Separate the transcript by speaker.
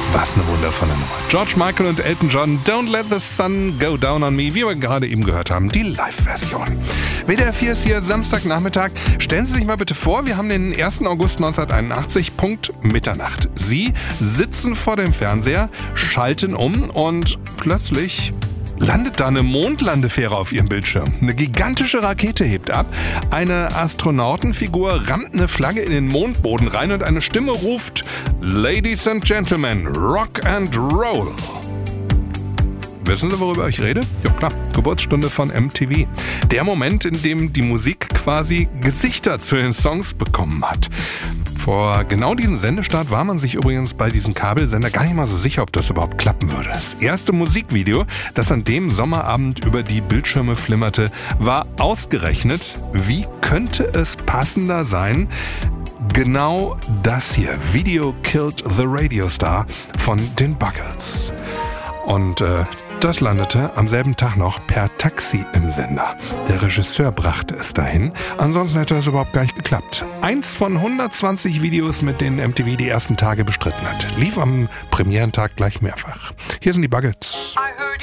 Speaker 1: Was eine wundervolle Nummer. George Michael und Elton John, Don't Let the Sun Go Down on Me, wie wir gerade eben gehört haben, die Live-Version. WDR 4 ist hier Samstagnachmittag. Stellen Sie sich mal bitte vor, wir haben den 1. August 1981, Punkt Mitternacht. Sie sitzen vor dem Fernseher, schalten um und plötzlich landet da eine Mondlandefähre auf ihrem Bildschirm. Eine gigantische Rakete hebt ab, eine Astronautenfigur rammt eine Flagge in den Mondboden rein und eine Stimme ruft: Ladies and Gentlemen, Rock and Roll. Wissen Sie, worüber ich rede? Ja klar, Geburtsstunde von MTV. Der Moment, in dem die Musik quasi Gesichter zu den Songs bekommen hat. Vor genau diesem Sendestart war man sich übrigens bei diesem Kabelsender gar nicht mal so sicher, ob das überhaupt klappen würde. Das erste Musikvideo, das an dem Sommerabend über die Bildschirme flimmerte, war ausgerechnet, wie könnte es passender sein? Genau das hier, Video Killed the Radio Star von den Buggles. Und das landete am selben Tag noch per Taxi im Sender. Der Regisseur brachte es dahin, ansonsten hätte es überhaupt gar nicht geklappt. Eins von 120 Videos, mit denen MTV die ersten Tage bestritten hat. Lief am Premierentag gleich mehrfach. Hier sind die Buggles.